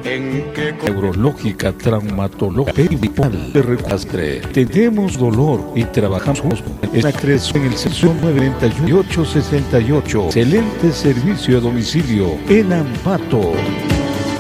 Neurológica, traumatológica y de recastre. Tenemos dolor y trabajamos en la creación en el sección 99868. Excelente servicio a domicilio en Ambato.